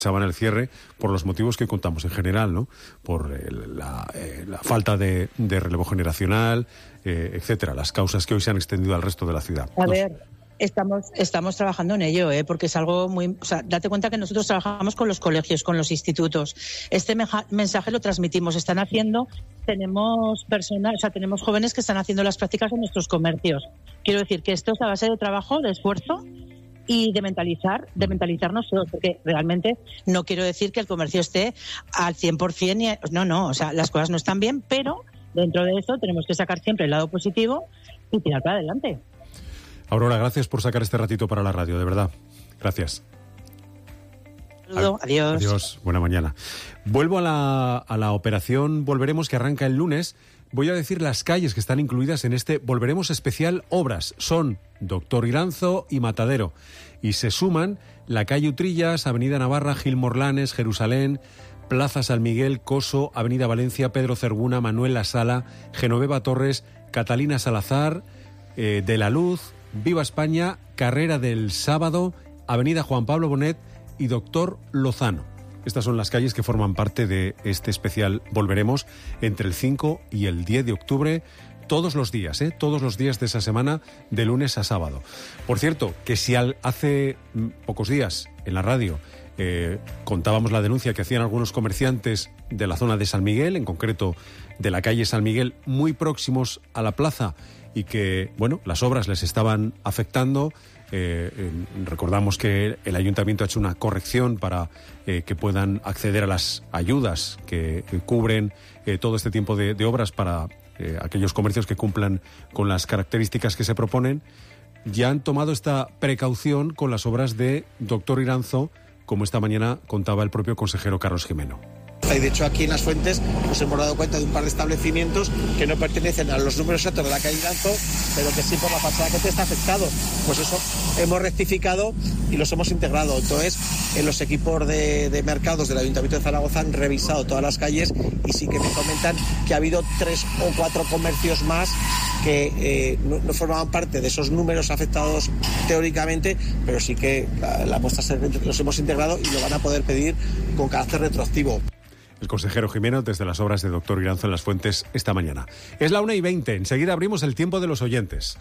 echaban el cierre por los motivos que contamos en general, ¿no? Por la falta de relevo generacional, etcétera, las causas que hoy se han extendido al resto de la ciudad. A ver, estamos trabajando en ello, porque es algo muy... O sea, date cuenta que nosotros trabajamos con los colegios, con los institutos. Este mensaje lo transmitimos. Tenemos personas, tenemos jóvenes que están haciendo las prácticas en nuestros comercios. Quiero decir que esto es a base de trabajo, de esfuerzo y de mentalizarnos todos, porque realmente no quiero decir que el comercio esté al 100%, no, o sea, las cosas no están bien, pero dentro de eso tenemos que sacar siempre el lado positivo y tirar para adelante. Aurora, gracias por sacar este ratito para la radio, de verdad. Gracias. Saludo, adiós. Adiós, buena mañana. Vuelvo a la operación Volveremos, que arranca el lunes. Voy a decir las calles que están incluidas en este Volveremos especial obras. Son Doctor Iranzo y Matadero. Y se suman la calle Utrillas, Avenida Navarra, Gil Morlanes, Jerusalén, Plaza San Miguel, Coso, Avenida Valencia, Pedro Cerguna, Manuel La Sala, Genoveva Torres, Catalina Salazar, De la Luz, Viva España, Carrera del Sábado, Avenida Juan Pablo Bonet y Doctor Lozano. Estas son las calles que forman parte de este especial Volveremos entre el 5 y el 10 de octubre, todos los días de esa semana, de lunes a sábado. Por cierto, que si hace pocos días en la radio contábamos la denuncia que hacían algunos comerciantes de la zona de San Miguel, en concreto de la calle San Miguel, muy próximos a la plaza, y que, las obras les estaban afectando. Recordamos que el ayuntamiento ha hecho una corrección para que puedan acceder a las ayudas que cubren todo este tiempo de obras para aquellos comercios que cumplan con las características que se proponen. Ya han tomado esta precaución con las obras de Doctor Iranzo, como esta mañana contaba el propio consejero Carlos Jimeno. Y de hecho aquí en Las Fuentes nos hemos dado cuenta de un par de establecimientos que no pertenecen a los números exactos de la calle Iranzo, pero que sí por la fachada que te está afectado. Pues eso hemos rectificado y los hemos integrado. Entonces, en los equipos de mercados del Ayuntamiento de Zaragoza han revisado todas las calles y sí que me comentan que ha habido 3 o 4 comercios más que no formaban parte de esos números afectados teóricamente, pero sí que la muestra los hemos integrado y lo van a poder pedir con carácter retroactivo. El consejero Jimeno desde las obras de Doctor Iranzo en Las Fuentes esta mañana. Es la 1:20, enseguida abrimos el tiempo de los oyentes.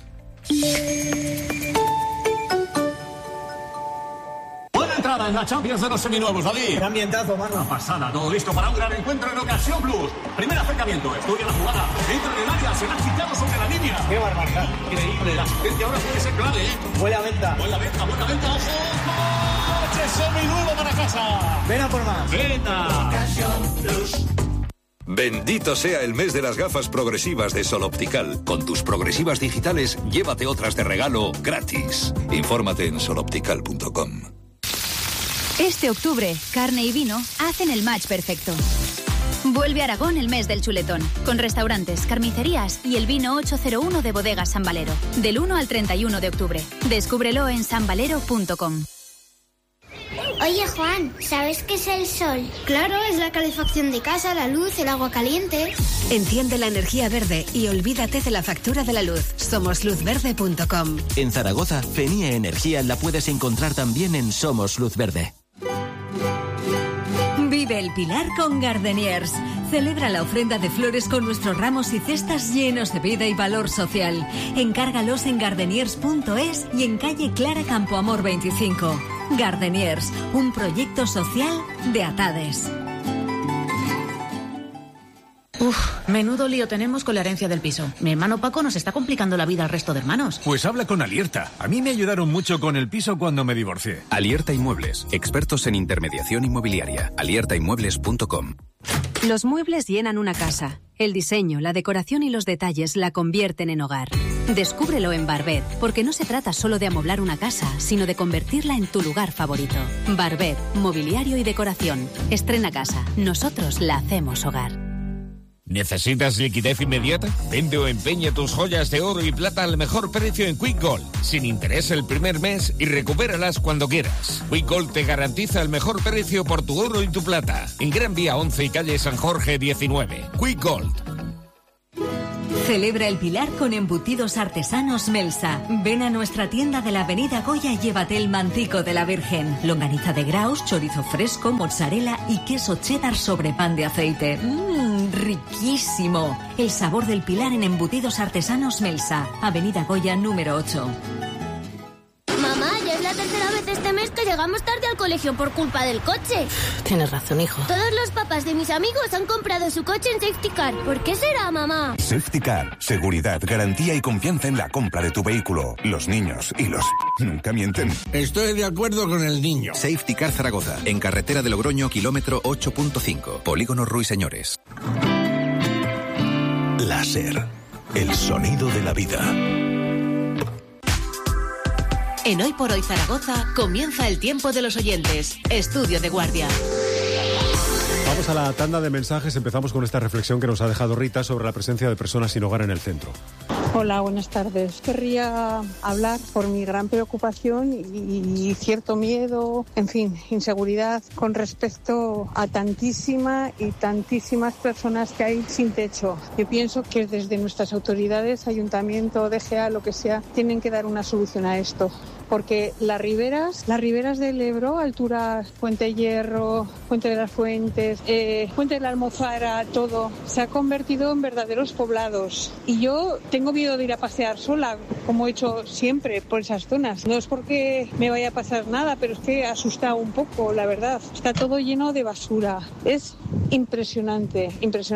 Buena entrada en la Champions de los seminuevos, David. Qué ambientazo, mano. Una pasada, todo listo para un gran encuentro en Ocasión Plus. Primer acercamiento, estudia la jugada, entra en el área, se la ha quitado sobre la línea. Qué barbaridad. Increíble, la asistencia ahora puede ser clave, Buena venta. Buena venta, ojo. Seminuevo para casa. Ven a por más. Venta. Bendito sea el mes de las gafas progresivas de Sol Optical. Con tus progresivas digitales, llévate otras de regalo gratis. Infórmate en soloptical.com. Este octubre, carne y vino hacen el match perfecto. Vuelve a Aragón el mes del chuletón, con restaurantes, carnicerías y el vino 801 de Bodegas San Valero, del 1 al 31 de octubre. Descúbrelo en sanvalero.com. Oye, Juan, ¿sabes qué es el sol? Claro, es la calefacción de casa, la luz, el agua caliente. Enciende la energía verde y olvídate de la factura de la luz. Somos luzverde.com. En Zaragoza, Fenie Energía la puedes encontrar también en Somos Luz Verde. Vive el Pilar con Gardeniers. Celebra la ofrenda de flores con nuestros ramos y cestas llenos de vida y valor social. Encárgalos en gardeniers.es y en calle Clara Campoamor 25. Gardeniers, un proyecto social de Atades. Menudo lío tenemos con la herencia del piso. Mi hermano Paco nos está complicando la vida al resto de hermanos. Pues habla con Alierta. A mí me ayudaron mucho con el piso cuando me divorcié. Alierta Inmuebles, expertos en intermediación inmobiliaria. aliertainmuebles.com. Los muebles llenan una casa. El diseño, la decoración y los detalles la convierten en hogar. Descúbrelo en Barbet, porque no se trata solo de amoblar una casa, sino de convertirla en tu lugar favorito. Barbet, mobiliario y decoración. Estrena casa. Nosotros la hacemos hogar. ¿Necesitas liquidez inmediata? Vende o empeña tus joyas de oro y plata al mejor precio en Quick Gold, sin interés el primer mes y recupéralas cuando quieras. Quick Gold te garantiza el mejor precio por tu oro y tu plata. En Gran Vía 11 y calle San Jorge 19. Quick Gold. Celebra el Pilar con embutidos artesanos Melsa. Ven a nuestra tienda de la Avenida Goya y llévate el mantico de la Virgen. Longaniza de Graus, chorizo fresco, mozzarella y queso cheddar sobre pan de aceite. Riquísimo. El sabor del Pilar en embutidos artesanos Melsa. Avenida Goya número 8. Mamá, ya es la tercera vez este mes que llegamos tarde al colegio por culpa del coche. Tienes razón, hijo. Todos los papás de mis amigos han comprado su coche en Safety Car. ¿Por qué será, mamá? Safety Car. Seguridad, garantía y confianza en la compra de tu vehículo. Los niños y los... nunca mienten. Estoy de acuerdo con el niño. Safety Car Zaragoza. En carretera de Logroño, kilómetro 8.5. Polígono Ruiz Señores. Láser. El sonido de la vida. En Hoy por Hoy Zaragoza comienza el tiempo de los oyentes. Estudio de guardia. Vamos a la tanda de mensajes. Empezamos con esta reflexión que nos ha dejado Rita sobre la presencia de personas sin hogar en el centro. Hola, buenas tardes. Querría hablar por mi gran preocupación y cierto miedo, en fin, inseguridad con respecto a tantísimas personas que hay sin techo. Yo pienso que desde nuestras autoridades, ayuntamiento, DGA, lo que sea, tienen que dar una solución a esto. Porque las riberas del Ebro, altura Puente Hierro, Puente de las Fuentes, Puente de la Almozara, todo, se ha convertido en verdaderos poblados. Y yo tengo miedo de ir a pasear sola, como he hecho siempre, por esas zonas. No es porque me vaya a pasar nada, pero es que asusta un poco, la verdad. Está todo lleno de basura. Es impresionante.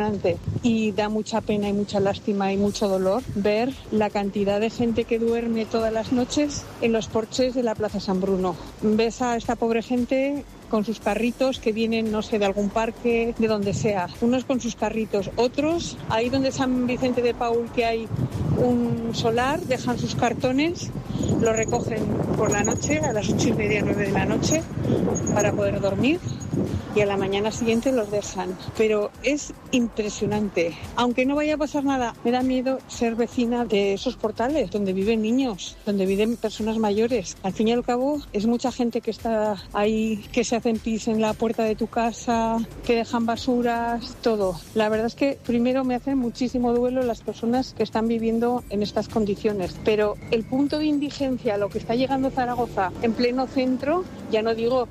Y da mucha pena y mucha lástima y mucho dolor ver la cantidad de gente que duerme todas las noches en los porches de la Plaza San Bruno. Ves a esta pobre gente con sus carritos que vienen, no sé, de algún parque, de donde sea. Unos con sus carritos, otros, ahí donde San Vicente de Paúl, que hay un solar, dejan sus cartones, los recogen por la noche, a las 8:30, 9 de la noche, para poder dormir, y a la mañana siguiente los dejan. Pero es impresionante. Aunque no vaya a pasar nada, me da miedo ser vecina de esos portales donde viven niños, donde viven personas mayores. Al fin y al cabo, es mucha gente que está ahí, que se hacen pis en la puerta de tu casa, que dejan basuras, todo. La verdad es que primero me hacen muchísimo duelo las personas que están viviendo en estas condiciones. Pero el punto de indigencia, lo que está llegando a Zaragoza en pleno centro, ya no digo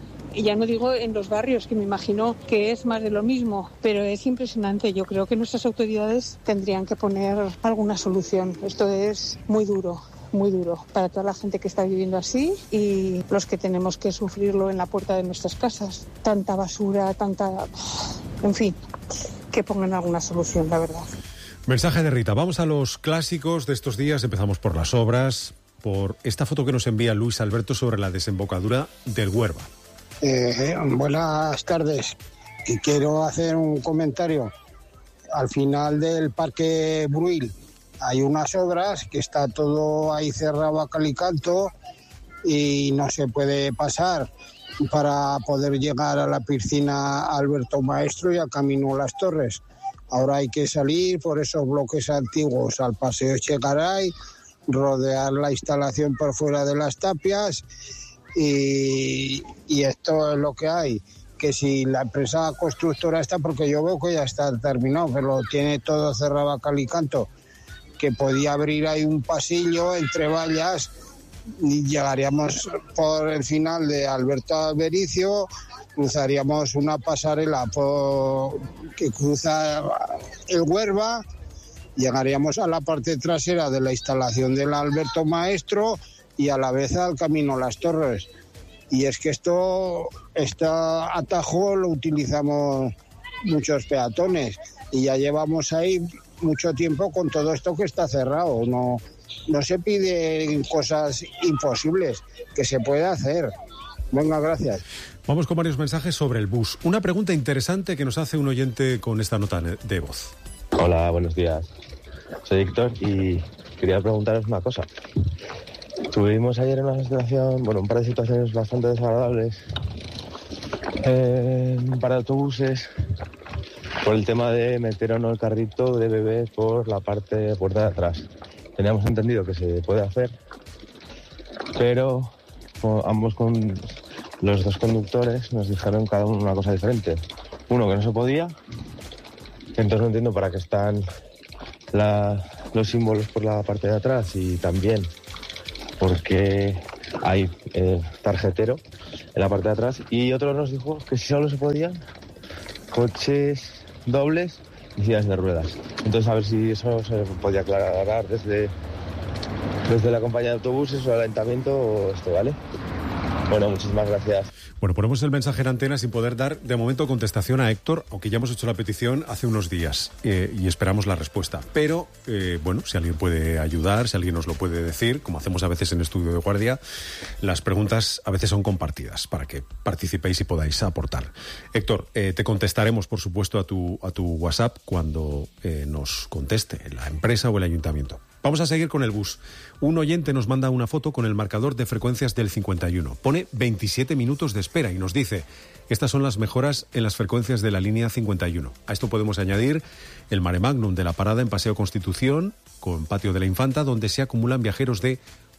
en los barrios, que me imagino que es más de lo mismo, pero es impresionante. Yo creo que nuestras autoridades tendrían que poner alguna solución. Esto es muy duro para toda la gente que está viviendo así y los que tenemos que sufrirlo en la puerta de nuestras casas. Tanta basura, en fin, que pongan alguna solución, la verdad. Mensaje de Rita. Vamos a los clásicos de estos días. Empezamos por las obras, por esta foto que nos envía Luis Alberto sobre la desembocadura del Huerva. Buenas tardes. Y quiero hacer un comentario. Al final del Parque Bruil hay unas obras que está todo ahí cerrado a cal y canto y no se puede pasar para poder llegar a la piscina Alberto Maestro y a Camino Las Torres. Ahora hay que salir por esos bloques antiguos al Paseo Echegaray, rodear la instalación por fuera de las tapias y esto es lo que hay. Que si la empresa constructora está, porque yo veo que ya está terminado, pero tiene todo cerrado a cal y canto, que podía abrir ahí un pasillo entre vallas y llegaríamos por el final de Alberto Albericio, cruzaríamos una pasarela que cruza el Huerva, llegaríamos a la parte trasera de la instalación del Alberto Maestro y a la vez al Camino Las Torres. Y es que este atajo lo utilizamos muchos peatones y ya llevamos ahí mucho tiempo con todo esto que está cerrado. No se piden cosas imposibles, que se puede hacer. Venga, gracias. Vamos con varios mensajes sobre el bus. Una pregunta interesante que nos hace un oyente con esta nota de voz. Hola, buenos días. Soy Héctor y quería preguntaros una cosa. Tuvimos ayer en una situación, un par de situaciones bastante desagradables un par de autobuses por el tema de meter o no el carrito de bebés por la puerta de atrás. Teníamos entendido que se puede hacer, pero con los dos conductores nos dijeron cada uno una cosa diferente. Uno, que no se podía, entonces no entiendo para qué están los símbolos por la parte de atrás y también porque hay tarjetero en la parte de atrás. Y otro nos dijo que si solo se podían coches dobles y sillas de ruedas. Entonces a ver si eso se podía aclarar desde la compañía de autobuses o el ayuntamiento o esto, ¿vale? Bueno, muchísimas gracias. Bueno, ponemos el mensaje en antena sin poder dar de momento contestación a Héctor, aunque ya hemos hecho la petición hace unos días y esperamos la respuesta. Pero, bueno, si alguien puede ayudar, si alguien nos lo puede decir, como hacemos a veces en Estudio de Guardia, las preguntas a veces son compartidas para que participéis y podáis aportar. Héctor, te contestaremos, por supuesto, a tu WhatsApp cuando nos conteste la empresa o el ayuntamiento. Vamos a seguir con el bus. Un oyente nos manda una foto con el marcador de frecuencias del 51. Pone 27 minutos de espera y nos dice: estas son las mejoras en las frecuencias de la línea 51. A esto podemos añadir el mare magnum de la parada en Paseo Constitución con Patio de la Infanta, donde se acumulan viajeros de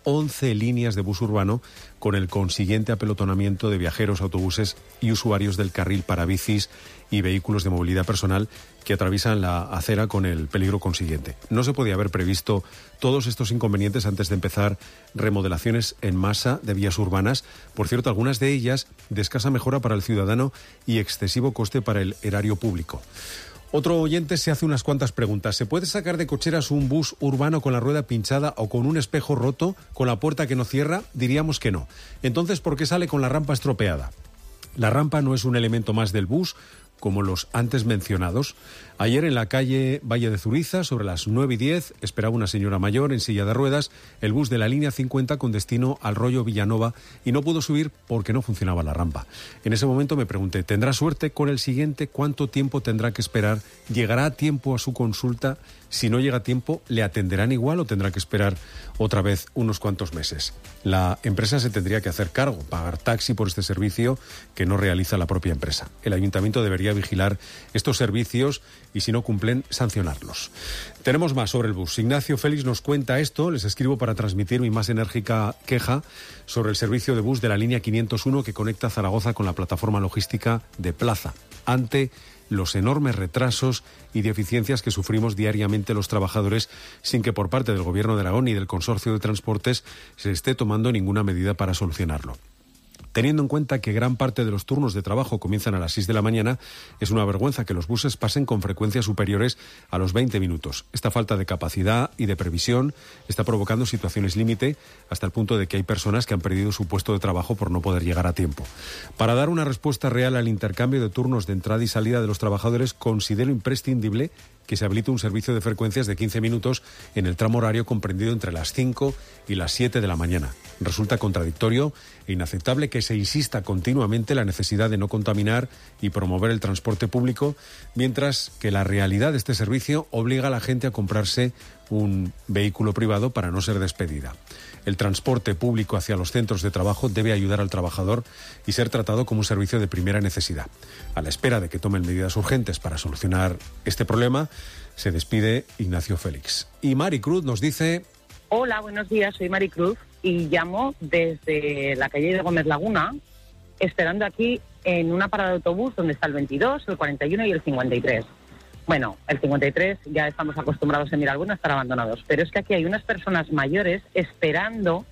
11 líneas de bus urbano, con el consiguiente apelotonamiento de viajeros, autobuses y usuarios del carril para bicis y vehículos de movilidad personal que atraviesan la acera con el peligro consiguiente. No se podía haber previsto todos estos inconvenientes antes de empezar remodelaciones en masa de vías urbanas, por cierto, algunas de ellas de escasa mejora para el ciudadano y excesivo coste para el erario público. Otro oyente se hace unas cuantas preguntas. ¿Se puede sacar de cocheras un bus urbano con la rueda pinchada o con un espejo roto, con la puerta que no cierra? Diríamos que no. Entonces, ¿por qué sale con la rampa estropeada? La rampa no es un elemento más del bus, como los antes mencionados. Ayer en la calle Valle de Zuriza, sobre las 9:10, esperaba una señora mayor en silla de ruedas el bus de la línea 50 con destino al Rollo Villanova y no pudo subir porque no funcionaba la rampa. En ese momento me pregunté, ¿tendrá suerte con el siguiente? ¿Cuánto tiempo tendrá que esperar? ¿Llegará a tiempo a su consulta? Si no llega a tiempo, ¿le atenderán igual o tendrá que esperar otra vez unos cuantos meses? La empresa se tendría que hacer cargo, pagar taxi por este servicio que no realiza la propia empresa. El ayuntamiento debería vigilar estos servicios y si no cumplen, sancionarlos. Tenemos más sobre el bus. Ignacio Félix nos cuenta esto. Les escribo para transmitir mi más enérgica queja sobre el servicio de bus de la línea 501 que conecta Zaragoza con la plataforma logística de Plaza, ante los enormes retrasos y deficiencias que sufrimos diariamente los trabajadores sin que por parte del Gobierno de Aragón y del Consorcio de Transportes se esté tomando ninguna medida para solucionarlo. Teniendo en cuenta que gran parte de los turnos de trabajo comienzan a las 6 de la mañana, es una vergüenza que los buses pasen con frecuencias superiores a los 20 minutos. Esta falta de capacidad y de previsión está provocando situaciones límite hasta el punto de que hay personas que han perdido su puesto de trabajo por no poder llegar a tiempo. Para dar una respuesta real al intercambio de turnos de entrada y salida de los trabajadores, considero imprescindible que se habilite un servicio de frecuencias de 15 minutos en el tramo horario comprendido entre las 5 y las 7 de la mañana. Resulta contradictorio e inaceptable que se insista continuamente en la necesidad de no contaminar y promover el transporte público, mientras que la realidad de este servicio obliga a la gente a comprarse un vehículo privado para no ser despedida. El transporte público hacia los centros de trabajo debe ayudar al trabajador y ser tratado como un servicio de primera necesidad. A la espera de que tomen medidas urgentes para solucionar este problema, se despide Ignacio Félix. Y Mari Cruz nos dice... Hola, buenos días, soy Mari Cruz y llamo desde la calle de Gómez Laguna, esperando aquí en una parada de autobús donde está el 22, el 41 y el 53. Bueno, el 53 ya estamos acostumbrados en Miralbón a estar abandonados, pero es que aquí hay unas personas mayores esperando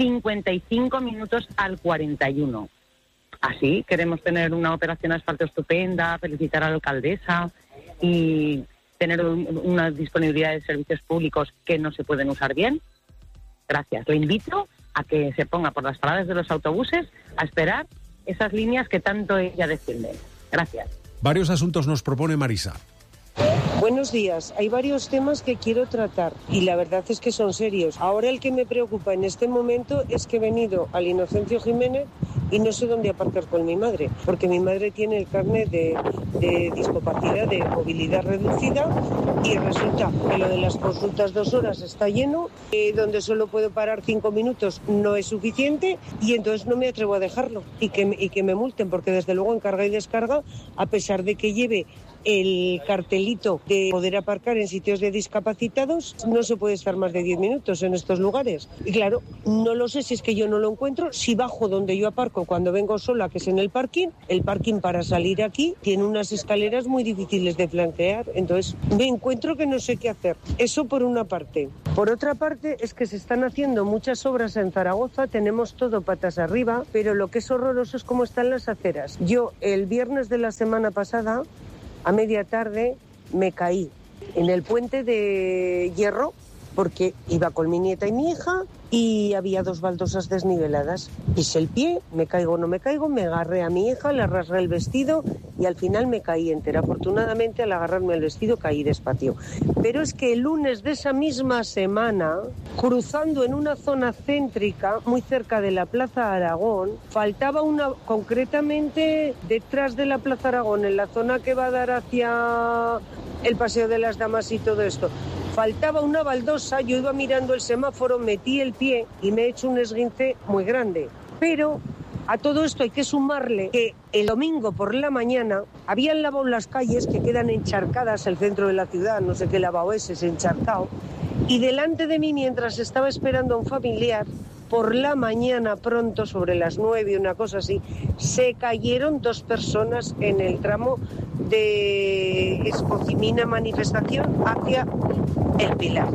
55 minutos al 41. Así queremos tener una operación asfalto estupenda, felicitar a la alcaldesa y tener una disponibilidad de servicios públicos que no se pueden usar bien. Gracias. Le invito a que se ponga por las paradas de los autobuses a esperar esas líneas que tanto ella defiende. Gracias. Varios asuntos nos propone Marisa. Buenos días. Hay varios temas que quiero tratar y la verdad es que son serios. Ahora el que me preocupa en este momento es que he venido al Inocencio Jiménez y no sé dónde aparcar con mi madre, porque mi madre tiene el carnet de discapacidad, de movilidad reducida, y resulta que lo de las consultas 2 horas está lleno, donde solo puedo parar 5 minutos no es suficiente y entonces no me atrevo a dejarlo y que me multen, porque desde luego en carga y descarga, a pesar de que lleve el cartelito de poder aparcar en sitios de discapacitados, no se puede estar más de 10 minutos en estos lugares. Y claro, no lo sé si es que yo no lo encuentro, si bajo donde yo aparco cuando vengo sola, que es en el parking para salir aquí tiene unas escaleras muy difíciles de flanquear, entonces me encuentro que no sé qué hacer. Eso por una parte. Por otra parte es que se están haciendo muchas obras en Zaragoza, tenemos todo patas arriba, pero lo que es horroroso es cómo están las aceras. Yo el viernes de la semana pasada, a media tarde, me caí en el puente de Hierro porque iba con mi nieta y mi hija y había 2 baldosas desniveladas. Pisé el pie, me caigo o no me caigo, me agarré a mi hija, le rasgué el vestido y al final me caí entera. Afortunadamente, al agarrarme el vestido caí despacio. Pero es que el lunes de esa misma semana, cruzando en una zona céntrica, muy cerca de la Plaza Aragón, faltaba una, concretamente detrás de la Plaza Aragón, en la zona que va a dar hacia el Paseo de las Damas y todo esto, faltaba una baldosa, yo iba mirando el semáforo, metí el pie y me he hecho un esguince muy grande. Pero a todo esto hay que sumarle que el domingo por la mañana habían lavado las calles que quedan encharcadas, el centro de la ciudad, no sé qué lavado es encharcado, y delante de mí, mientras estaba esperando a un familiar, por la mañana pronto, sobre las 9, una cosa así, se cayeron 2 personas en el tramo de Escocimina Manifestación hacia El Pilar.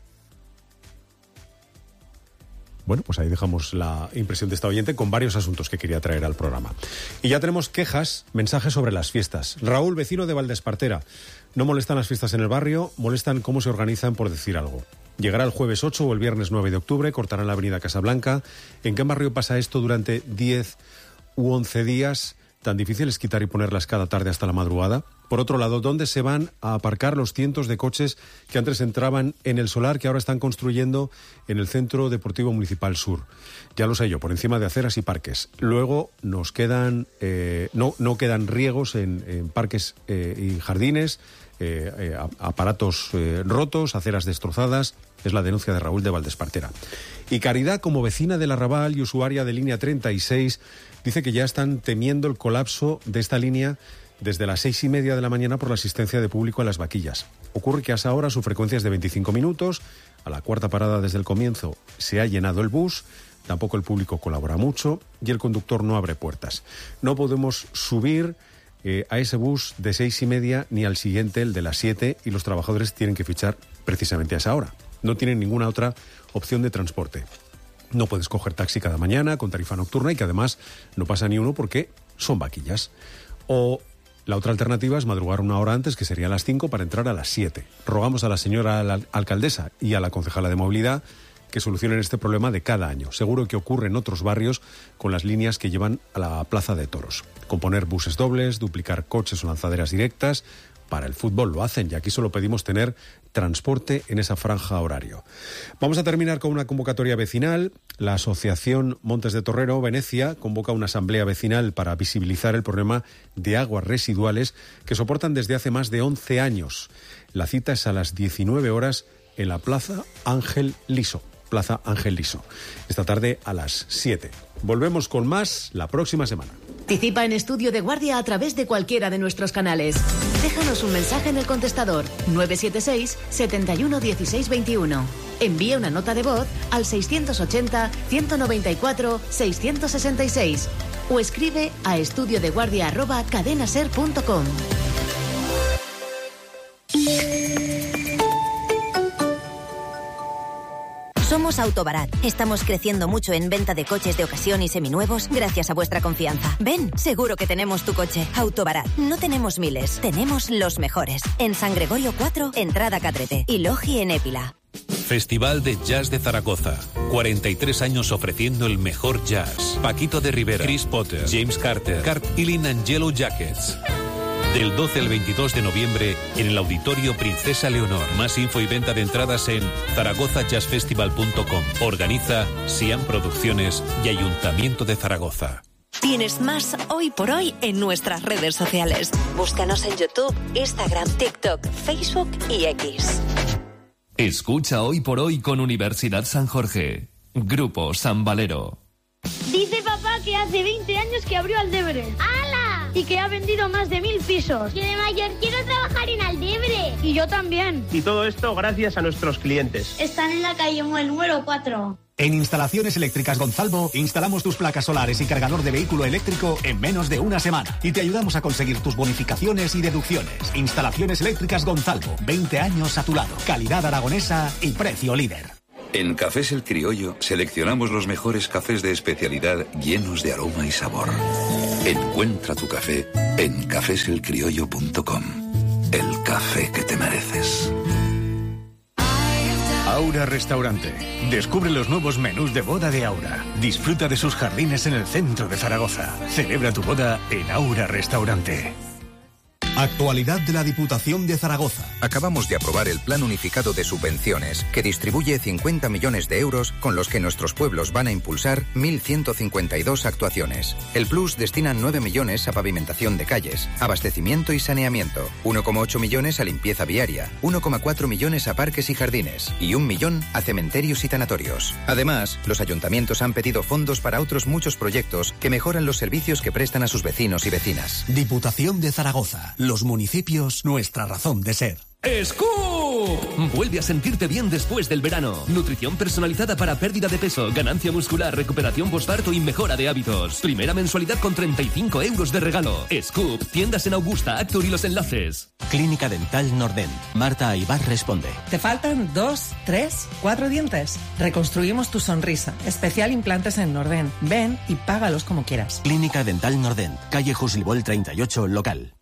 Bueno, pues ahí dejamos la impresión de esta oyente con varios asuntos que quería traer al programa. Y ya tenemos quejas, mensajes sobre las fiestas. Raúl, vecino de Valdespartera. No molestan las fiestas en el barrio, molestan cómo se organizan, por decir algo. Llegará el jueves 8 o el viernes 9 de octubre, cortarán la avenida Casablanca. ¿En qué barrio pasa esto durante 10 u 11 días? ¿Tan difícil es quitar y ponerlas cada tarde hasta la madrugada? Por otro lado, ¿dónde se van a aparcar los cientos de coches que antes entraban en el solar que ahora están construyendo en el Centro Deportivo Municipal Sur? Ya lo sé yo, por encima de aceras y parques. Luego nos quedan no quedan riegos en parques y jardines, aparatos rotos, aceras destrozadas. Es la denuncia de Raúl de Valdespartera. Y Caridad, como vecina del Arrabal y usuaria de línea 36, dice que ya están temiendo el colapso de esta línea desde las 6:30 de la mañana por la asistencia de público a las vaquillas. Ocurre que hasta ahora su frecuencia es de 25 minutos, a la cuarta parada desde el comienzo se ha llenado el bus, tampoco el público colabora mucho y el conductor no abre puertas. No podemos subir a ese bus de 6:30 ni al siguiente, el de las 7, y los trabajadores tienen que fichar precisamente a esa hora. No tienen ninguna otra opción de transporte. No puedes coger taxi cada mañana con tarifa nocturna y que además no pasa ni uno porque son vaquillas. O la otra alternativa es madrugar una hora antes, que serían las 5, para entrar a las 7. Rogamos a la señora alcaldesa y a la concejala de movilidad que solucionen este problema de cada año. Seguro que ocurre en otros barrios con las líneas que llevan a la Plaza de Toros. Componer buses dobles, duplicar coches o lanzaderas directas. Para el fútbol lo hacen y aquí solo pedimos tener transporte en esa franja horario. Vamos a terminar con una convocatoria vecinal. La Asociación Montes de Torrero, Venecia, convoca una asamblea vecinal para visibilizar el problema de aguas residuales que soportan desde hace más de 11 años. La cita es a las 19 horas en la Plaza Ángel Liso. Plaza Ángel Liso. Esta tarde a las 7. Volvemos con más la próxima semana. Participa en Estudio de Guardia a través de cualquiera de nuestros canales. Déjanos un mensaje en el contestador 976 71 16 21. Envía una nota de voz al 680 194 666 o escribe a estudiodeguardia@cadenaser.com. Somos Autobarat. Estamos creciendo mucho en venta de coches de ocasión y seminuevos gracias a vuestra confianza. Ven, seguro que tenemos tu coche. Autobarat. No tenemos miles, tenemos los mejores. En San Gregorio 4, entrada Cadrete. Y Logi en Épila. Festival de Jazz de Zaragoza. 43 años ofreciendo el mejor jazz. Paquito de Rivera, Chris Potter, James Carter, Cart Ilin and Yellow Jackets. Del 12 al 22 de noviembre en el Auditorio Princesa Leonor. Más info y venta de entradas en zaragozajazzfestival.com. Organiza Siam Producciones y Ayuntamiento de Zaragoza. Tienes más Hoy por Hoy en nuestras redes sociales. Búscanos en YouTube, Instagram, TikTok, Facebook y X. Escucha Hoy por Hoy con Universidad San Jorge. Grupo San Valero. Dice papá que hace 20 años que abrió Aldebre. ¡Hala! y que ha vendido más de 1000 pisos. Y de mayor quiero trabajar en Aldebre. Y yo también. Y todo esto gracias a nuestros clientes. Están en la calle Muel número 4. En Instalaciones Eléctricas Gonzalvo instalamos tus placas solares y cargador de vehículo eléctrico en menos de una semana y te ayudamos a conseguir tus bonificaciones y deducciones. Instalaciones Eléctricas Gonzalvo, 20 años a tu lado, calidad aragonesa y precio líder. En Cafés El Criollo seleccionamos los mejores cafés de especialidad llenos de aroma y sabor. Encuentra tu café en cafeselcriollo.com. El café que te mereces. Aura Restaurante. Descubre los nuevos menús de boda de Aura. Disfruta de sus jardines en el centro de Zaragoza. Celebra tu boda en Aura Restaurante. Actualidad de la Diputación de Zaragoza. Acabamos de aprobar el Plan Unificado de Subvenciones, que distribuye 50 millones de euros con los que nuestros pueblos van a impulsar 1.152 actuaciones. El Plus destina 9 millones a pavimentación de calles, abastecimiento y saneamiento, 1,8 millones a limpieza viaria, 1,4 millones a parques y jardines y 1 millón a cementerios y tanatorios. Además, los ayuntamientos han pedido fondos para otros muchos proyectos que mejoran los servicios que prestan a sus vecinos y vecinas. Diputación de Zaragoza. Los municipios, nuestra razón de ser. ¡Scoop! Vuelve a sentirte bien después del verano. Nutrición personalizada para pérdida de peso, ganancia muscular, recuperación posparto y mejora de hábitos. Primera mensualidad con 35 euros de regalo. Scoop, tiendas en Augusta, Actur y Los Enlaces. Clínica Dental Nordent. Marta Aybar responde. ¿Te faltan 2, 3, 4 dientes? Reconstruimos tu sonrisa. Especial implantes en Nordent. Ven y págalos como quieras. Clínica Dental Nordent. Calle Juslibol 38, local.